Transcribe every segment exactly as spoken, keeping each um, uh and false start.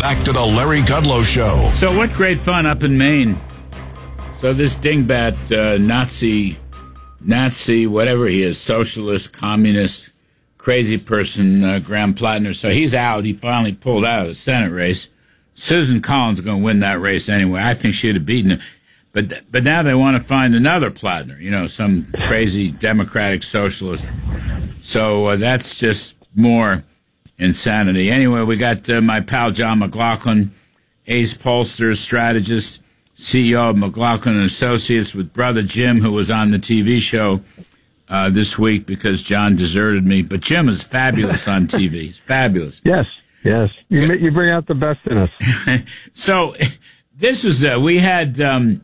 back to the Larry Kudlow Show. So what great fun up in Maine. So this dingbat, uh, Nazi, Nazi, whatever he is, socialist, communist, crazy person, uh, Graham Plattner. So he's out. He finally pulled out of the Senate race. Susan Collins is going to win that race anyway. I think she'd have beaten him. But but now they want to find another Plattner, you know, some crazy Democratic socialist. So uh, that's just more insanity. Anyway, we got uh, my pal John McLaughlin, Ace Pollster strategist, C E O of McLaughlin and Associates, with brother Jim, who was on the T V show uh, this week because John deserted me. But Jim is fabulous on T V. He's fabulous. Yes, yes. You, you bring out the best in us. So this was, uh, we had, um,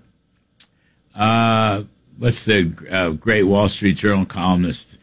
uh, what's the uh, great Wall Street Journal columnist?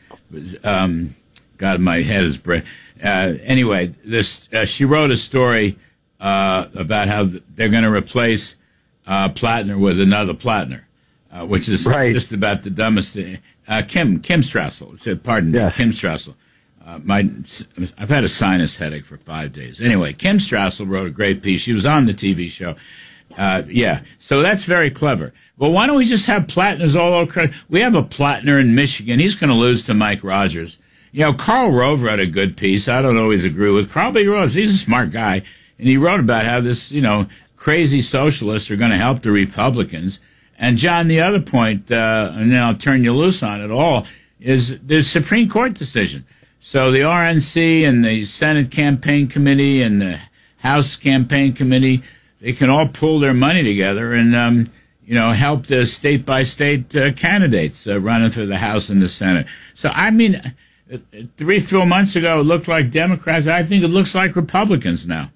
Um, God, my head is break. Uh, anyway, this uh, she wrote a story uh, about how they're going to replace uh, Plattner with another Plattner, uh, which is right. just about the dumbest thing. Uh, Kim Kim Strassel, said, pardon yes. me, Kim Strassel. Uh, my I've had a sinus headache for five days. Anyway, Kim Strassel wrote a great piece. She was on the T V show. Uh, yeah, so that's very clever. Well, why don't we just have Plattners all over? We have a Plattner in Michigan. He's going to lose to Mike Rogers. You know, Karl Rove wrote a good piece. I don't always agree with. Probably Rose. He's a smart guy. And he wrote about how this, you know, crazy socialists are going to help the Republicans. And, John, the other point, uh, and then I'll turn you loose on it all, is the Supreme Court decision. So the R N C and the Senate Campaign Committee and the House Campaign Committee, they can all pull their money together and, um, you know, help the state-by-state uh, candidates uh, running for the House and the Senate. So, I mean, three, four months ago, it looked like Democrats. I think it looks like Republicans now.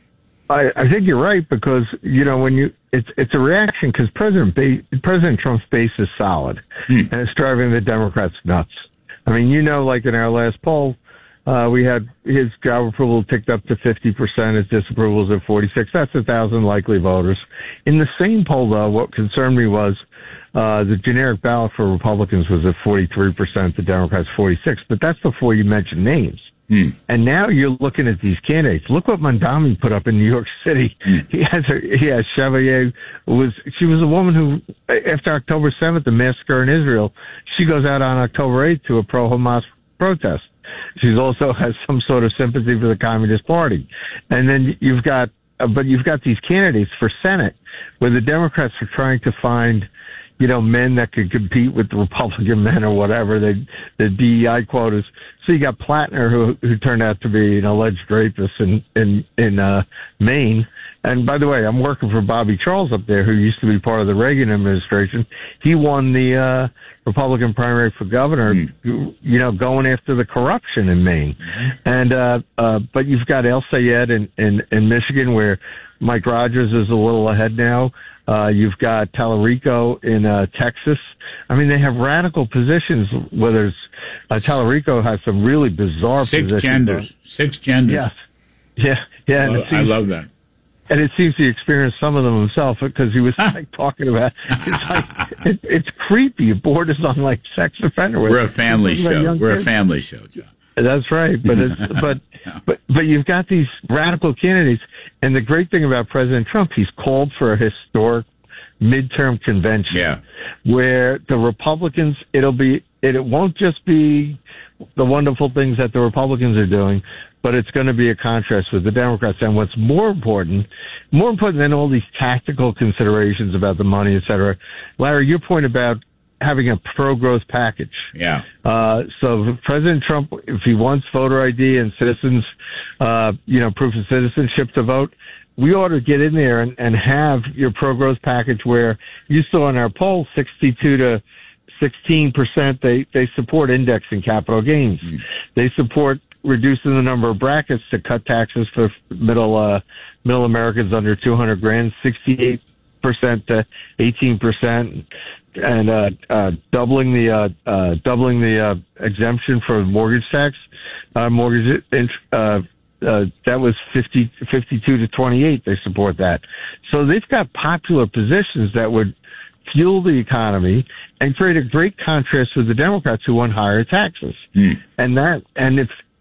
I, I think you're right because, you know, when you it's it's a reaction because President ba- President Trump's base is solid hmm. and it's driving the Democrats nuts. I mean, you know, like in our last poll, uh, we had his job approval ticked up to fifty percent, his disapproval is at forty-six. That's a thousand likely voters. In the same poll, though, what concerned me was uh, the generic ballot for Republicans was at forty-three percent, the Democrats forty-six. But that's before you mention names. Hmm. And now you're looking at these candidates. Look what Mondami put up in New York City. Hmm. He has a, he has Chevalier was she was a woman who after October seventh, the massacre in Israel, she goes out on October eighth to a pro-Hamas protest. She also has some sort of sympathy for the Communist Party. And then you've got uh, but you've got these candidates for Senate where the Democrats are trying to find, you know, men that could compete with the Republican men or whatever, the the D E I quotas. So you got Plattner, who who turned out to be an alleged rapist in in in uh, Maine. And by the way, I'm working for Bobby Charles up there, who used to be part of the Reagan administration. He won the uh, Republican primary for governor, mm. you know, going after the corruption in Maine. Mm-hmm. And uh, uh, but you've got El Sayed in, in in Michigan, where Mike Rogers is a little ahead now. Uh, you've got Tallarico in uh, Texas. I mean, they have radical positions, whether it's uh, Tallarico has some really bizarre Six positions. genders. Six genders. Yeah. Yeah. Yeah. I, and love, I love that. And it seems he experienced some of them himself because he was like talking about, it's like, it, it's creepy. It borders on like sex offender. We're a family show. We're kids. a family show, John. That's right. But it's, but, but, but you've got these radical candidates. And the great thing about President Trump, he's called for a historic midterm convention yeah. where the Republicans, it'll be, it, it won't just be the wonderful things that the Republicans are doing, but it's going to be a contrast with the Democrats. And what's more important, more important than all these tactical considerations about the money, et cetera, Larry, your point about having a pro-growth package. Yeah. Uh, so President Trump, if he wants voter I D and citizens, uh, you know, proof of citizenship to vote, we ought to get in there and, and have your pro-growth package where you saw in our poll sixty-two to sixteen percent, they, they support indexing capital gains. Mm. They support reducing the number of brackets to cut taxes for middle, uh, middle Americans under two hundred grand, sixty-eight percent to eighteen percent. And, uh, uh, doubling the, uh, uh, doubling the, uh, exemption for mortgage tax, uh, mortgage, uh, Uh, that was fifty, fifty-two to twenty-eight. They support that. So they've got popular positions that would fuel the economy and create a great contrast with the Democrats who want higher taxes. Mm. And that, and if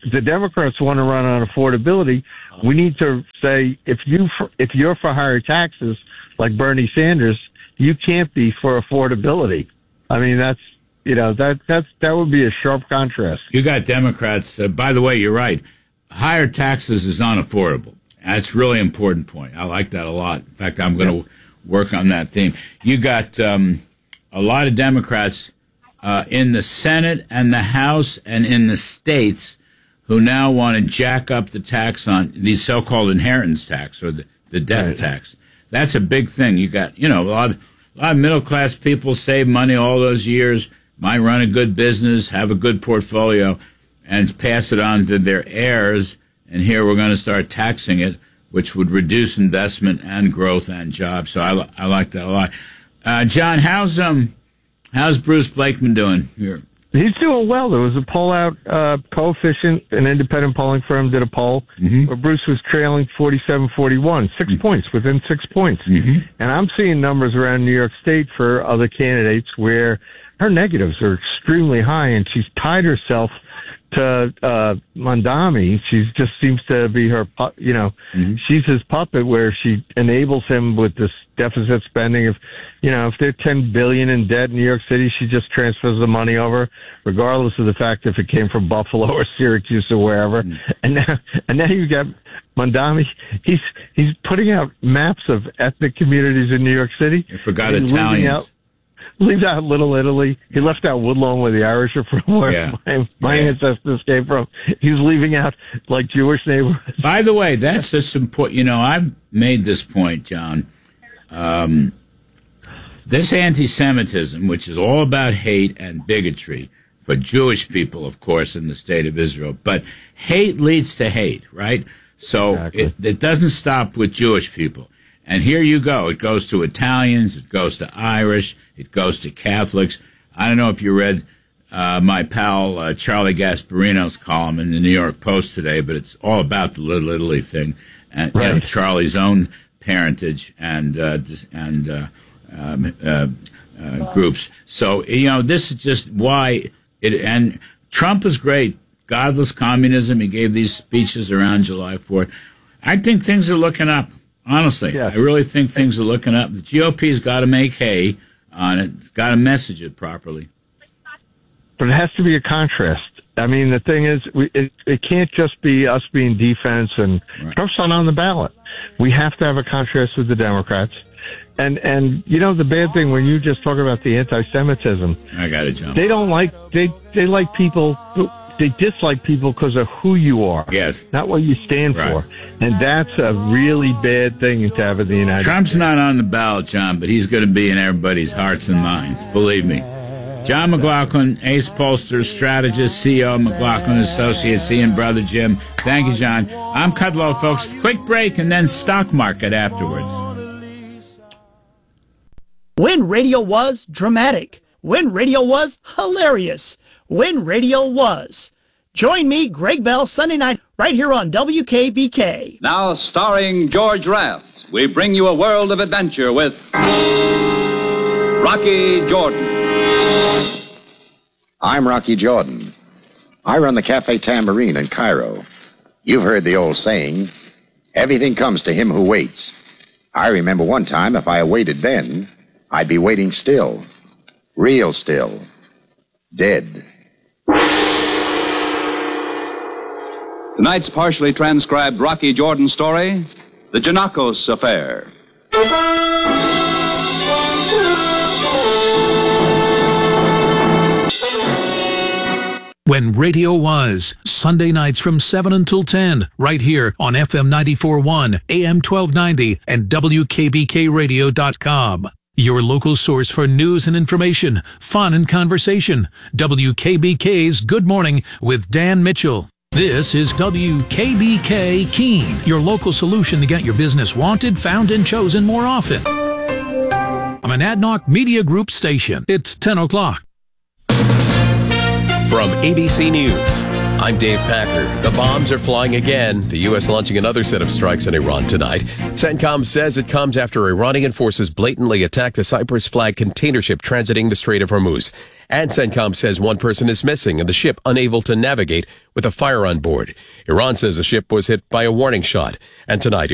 the Democrats want to run on affordability, we need to say if you if you're for higher taxes, like Bernie Sanders, you can't be for affordability. I mean, that's you know that that's that would be a sharp contrast. You got Democrats. Uh, by the way, you're right. Higher taxes is unaffordable. That's a really important point. I like that a lot. In fact, I'm going to work on that theme. You got um, a lot of Democrats uh, in the Senate and the House and in the states who now want to jack up the tax on the so-called inheritance tax or the, the death right. tax. That's a big thing. You got, you know, a lot, of, a lot of middle-class people save money all those years, might run a good business, have a good portfolio, and pass it on to their heirs. And here we're going to start taxing it, which would reduce investment and growth and jobs. So I, I like that a lot. Uh, John, how's um, how's Bruce Blakeman doing here? He's doing well. There was a poll out, uh, Coefficient, an independent polling firm did a poll mm-hmm. where Bruce was trailing forty-seven forty-one, six mm-hmm. points, within six points. Mm-hmm. And I'm seeing numbers around New York State for other candidates where her negatives are extremely high, and she's tied herself to uh Mondami. She just seems to be her, pu- you know, mm-hmm. she's his puppet where she enables him with this deficit spending. If, you know, if they're ten billion dollars in debt in New York City, she just transfers the money over, regardless of the fact if it came from Buffalo or Syracuse or wherever. Mm-hmm. And now, and now you got Mondami. He's, he's putting out maps of ethnic communities in New York City. I forgot Italians. Leaves out Little Italy. He left out Woodlawn, where the Irish are from, where yeah. my, my yeah. ancestors came from. He's leaving out, like, Jewish neighborhoods. By the way, that's just important. You know, I've made this point, John. Um, this anti-Semitism, which is all about hate and bigotry for Jewish people, of course, in the state of Israel, but hate leads to hate, right? So exactly. it, it doesn't stop with Jewish people. And here you go. It goes to Italians. It goes to Irish. It goes to Catholics. I don't know if you read uh, my pal uh, Charlie Gasparino's column in the New York Post today, but it's all about the Little Italy thing and right. you know, Charlie's own parentage and uh, and uh, um, uh, uh, groups. So you know, this is just why it. And Trump is great. Godless communism. He gave these speeches around July fourth. I think things are looking up. Honestly, yeah. I really think things are looking up. The G O P's got to make hay on it. It's got to message it properly. But it has to be a contrast. I mean, the thing is, we, it, it can't just be us being defense and right. Trump's not on the ballot. We have to have a contrast with the Democrats. And, and you know, the bad thing when you just talk about the anti-Semitism, I got it, John. They don't like, they, they like people who, they dislike people because of who you are. Yes. Not what you stand right. for. And that's a really bad thing to have in the United Trump's States. Trump's not on the ballot, John, but he's going to be in everybody's hearts and minds. Believe me. John McLaughlin, Ace Pollster, strategist, C E O, McLaughlin Associates, he and Brother Jim. Thank you, John. I'm Kudlow, folks. Quick break and then stock market afterwards. When radio was dramatic. When radio was hilarious. When radio was. Join me, Greg Bell, Sunday night, right here on W K B K. Now, starring George Raft, we bring you a world of adventure with Rocky Jordan. I'm Rocky Jordan. I run the Cafe Tambourine in Cairo. You've heard the old saying, everything comes to him who waits. I remember one time if I waited then, I'd be waiting still. Real still. Dead. Tonight's partially transcribed Rocky Jordan story, The Janakos Affair. When radio was, Sunday nights from seven until ten, right here on F M ninety-four point one, A M twelve ninety, and W K B K radio dot com. Your local source for news and information, fun and conversation. W K B K's Good Morning with Dan Mitchell. This is W K B K Keene, your local solution to get your business wanted, found, and chosen more often. I'm an Adnoc Media Group station. It's ten o'clock. From A B C News, I'm Dave Packer. The bombs are flying again. The U S launching another set of strikes on Iran tonight. CENTCOM says it comes after Iranian forces blatantly attacked a Cyprus flag container ship transiting the Strait of Hormuz. And CENTCOM says one person is missing and the ship unable to navigate with a fire on board. Iran says the ship was hit by a warning shot. And tonight,